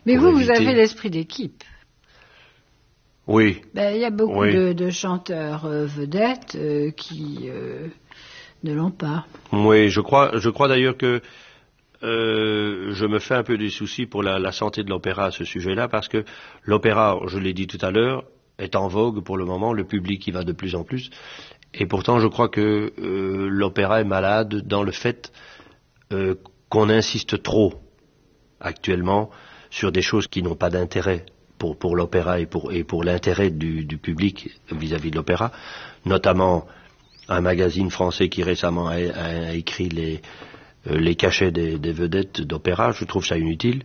Mais vous avez l'esprit d'équipe. Oui. Il y a beaucoup de chanteurs vedettes qui ne l'ont pas. Oui, je crois d'ailleurs que je me fais un peu des soucis pour la santé de l'opéra à ce sujet-là, parce que l'opéra, je l'ai dit tout à l'heure, est en vogue pour le moment, le public y va de plus en plus, et pourtant je crois que l'opéra est malade dans le fait qu'on insiste trop actuellement sur des choses qui n'ont pas d'intérêt pour l'opéra et pour l'intérêt du public vis-à-vis de l'opéra, notamment un magazine français qui récemment a écrit les cachets des vedettes d'opéra. Je trouve ça inutile.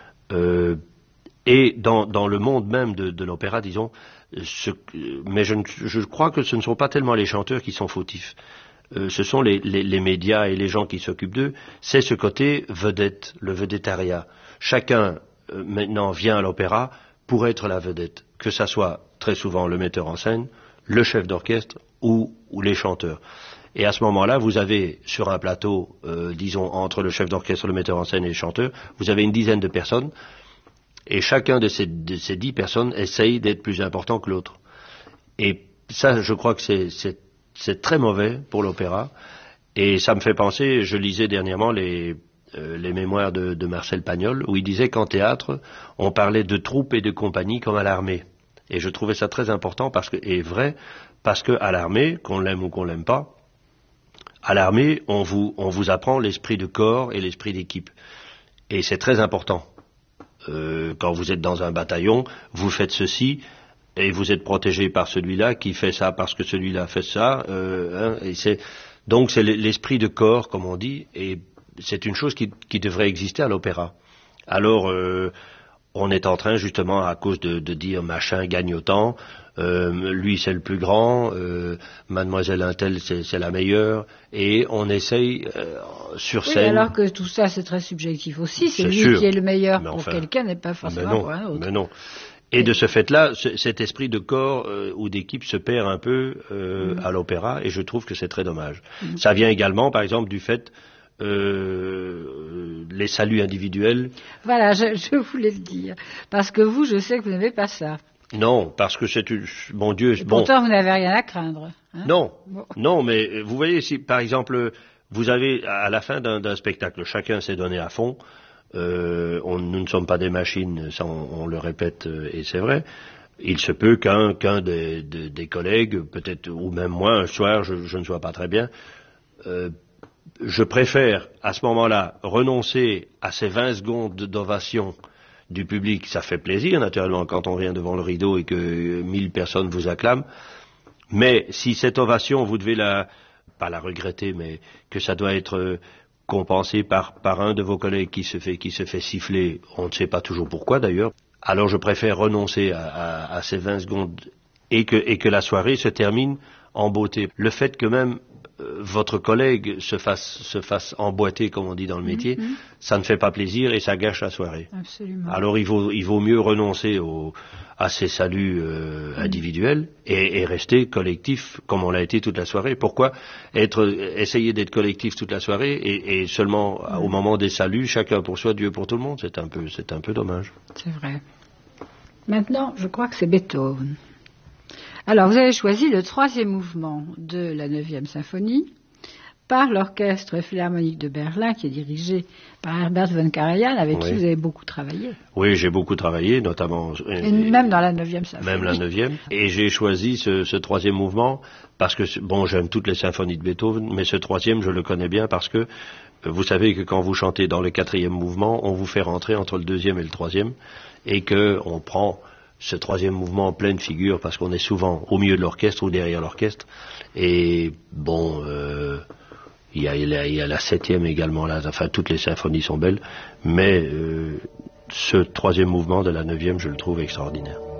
Et dans le monde même de l'opéra, disons, mais je crois que ce ne sont pas tellement les chanteurs qui sont fautifs. Ce sont les médias et les gens qui s'occupent d'eux. C'est ce côté vedette, le vedettariat. Chacun maintenant vient à l'opéra pour être la vedette, que ça soit très souvent le metteur en scène, le chef d'orchestre ou les chanteurs. Et à ce moment-là, vous avez sur un plateau, disons entre le chef d'orchestre, le metteur en scène et les chanteurs, vous avez une dizaine de personnes, et chacun de ces 10 personnes essaye d'être plus important que l'autre. Et ça, je crois que c'est très mauvais pour l'opéra, et ça me fait penser, je lisais dernièrement les mémoires de Marcel Pagnol, où il disait qu'en théâtre, on parlait de troupes et de compagnies comme à l'armée. Et je trouvais ça très important, et vrai, parce que à l'armée, qu'on l'aime ou qu'on l'aime pas, à l'armée, on vous apprend l'esprit de corps et l'esprit d'équipe. Et c'est très important. Quand vous êtes dans un bataillon, vous faites ceci, et vous êtes protégé par celui-là qui fait ça parce que celui-là fait ça. Donc c'est l'esprit de corps, comme on dit, et c'est une chose qui devrait exister à l'opéra. Alors, on est en train justement, à cause de dire machin gagne autant, lui c'est le plus grand, mademoiselle Untel c'est la meilleure, et on essaye sur scène. Alors que tout ça c'est très subjectif aussi, c'est lui qui est le meilleur pour quelqu'un n'est pas forcément pour un autre. Mais non. Et de ce fait-là, cet esprit de corps ou d'équipe se perd un peu à l'opéra, et je trouve que c'est très dommage. Ça vient également, par exemple, du fait les saluts individuels. Voilà, je voulais le dire. Parce que vous, je sais que vous n'avez pas ça. Non, parce que c'est mon Dieu. Et pourtant, vous n'avez rien à craindre. Hein? Non, mais vous voyez, si par exemple, vous avez à la fin d'un spectacle, chacun s'est donné à fond. Nous ne sommes pas des machines, ça on le répète, et c'est vrai. Il se peut qu'un des collègues, peut-être, ou même moi, un soir, je ne sois pas très bien. Je préfère, à ce moment-là, renoncer à ces 20 secondes d'ovation du public. Ça fait plaisir, naturellement, quand on vient devant le rideau et que 1000 personnes vous acclament. Mais si cette ovation, vous devez pas la regretter, mais que ça doit être compensé par un de vos collègues qui se fait siffler, on ne sait pas toujours pourquoi d'ailleurs, alors je préfère renoncer à ces 20 secondes et que la soirée se termine en beauté. Le fait que même votre collègue se fasse emboîter, comme on dit dans le métier, ça ne fait pas plaisir et ça gâche la soirée. Absolument. Alors il vaut mieux renoncer à ces saluts individuels et rester collectif comme on l'a été toute la soirée. Pourquoi essayer d'être collectif toute la soirée et seulement au moment des saluts, chacun pour soi, Dieu pour tout le monde, c'est un peu dommage. C'est vrai. Maintenant, je crois que c'est Beethoven. Alors, vous avez choisi le 3e mouvement de la 9e symphonie par l'Orchestre Philharmonique de Berlin, qui est dirigé par Herbert von Karajan, avec qui vous avez beaucoup travaillé. Oui, j'ai beaucoup travaillé, notamment... même dans la 9e symphonie. Même la 9e. Et j'ai choisi ce 3e mouvement parce que, j'aime toutes les symphonies de Beethoven, mais ce 3e, je le connais bien parce que vous savez que quand vous chantez dans le 4e mouvement, on vous fait rentrer entre le 2e et le 3e, et qu'on prend ce 3e mouvement en pleine figure parce qu'on est souvent au milieu de l'orchestre ou derrière l'orchestre. Et il y a la 7e également là, enfin toutes les symphonies sont belles, mais ce 3e mouvement de la 9e, je le trouve extraordinaire.